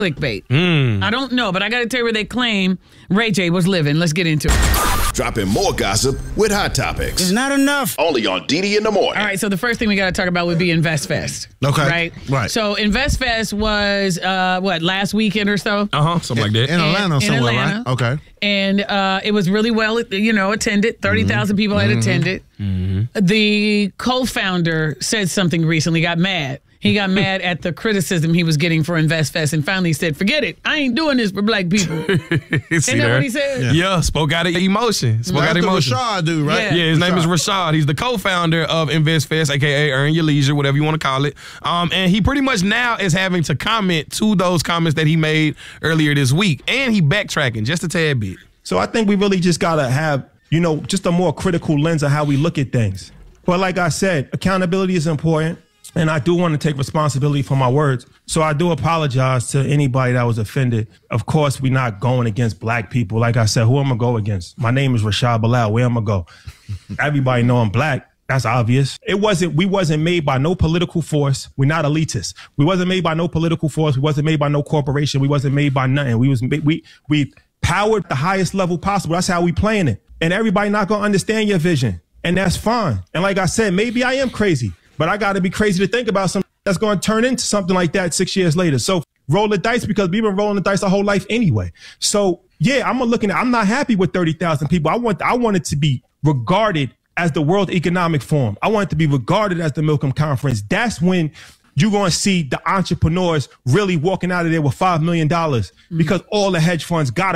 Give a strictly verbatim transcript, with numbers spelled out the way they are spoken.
clickbait. Mm. I don't know, but I got to tell you where they claim Ray J was living. Let's get into it. Dropping more gossip with Hot Topics. It's not enough. Only on Didi in the Morning. All right, so the first thing we got to talk about would be InvestFest. Okay. Right? Right. So InvestFest was, uh, what, last weekend or so? Uh-huh, something like that. In Atlanta in somewhere, Atlanta. right? Okay. And uh, it was really well, you know, attended. thirty thousand people had attended. The co-founder said something recently, got mad. He got mad at the criticism he was getting for InvestFest and finally said, forget it. I ain't doing this for black people. Isn't that what he said? Yeah. yeah, spoke out of emotion. Spoke out of emotion. Rashad dude, right? Yeah. Yeah, his Rashad. name is Rashad. He's the co-founder of InvestFest, a k a. Earn Your Leisure, whatever you want to call it. Um, and he pretty much now is having to comment to those comments that he made earlier this week. And he backtracking just a tad bit. So I think we really just got to have, you know, just a more critical lens of how we look at things. But like I said, accountability is important. And I do want to take responsibility for my words. So I do apologize to anybody that was offended. Of course, we're not going against black people. Like I said, who am I going to go against? My name is Rashad Bilal. Where am I going to go? Everybody know I'm black. That's obvious. It wasn't, we wasn't made by no political force. We're not elitists. We wasn't made by no political force. We wasn't made by no corporation. We wasn't made by nothing. We was made, we, we powered the highest level possible. That's how we playing it. And everybody not going to understand your vision. And that's fine. And like I said, maybe I am crazy. But I got to be crazy to think about something that's going to turn into something like that six years later. So roll the dice because we've been rolling the dice our whole life anyway. So, yeah, I'm looking at I'm not happy with thirty thousand people. I want I want it to be regarded as the World Economic Forum. I want it to be regarded as the Milken Conference. That's when you're going to see the entrepreneurs really walking out of there with five million dollars because all the hedge funds got